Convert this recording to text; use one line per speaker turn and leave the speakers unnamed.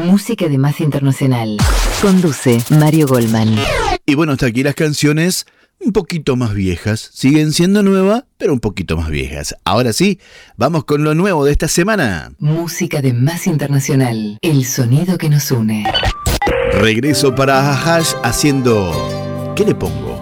Música de Masa Internacional. Conduce Mario Goldman.
Y bueno, hasta aquí las canciones un poquito más viejas. Siguen siendo nuevas, pero un poquito más viejas. Ahora sí, vamos con lo nuevo de esta semana.
Música de Masa Internacional. El sonido que nos une.
Regreso para Hash haciendo... ¿Qué le pongo?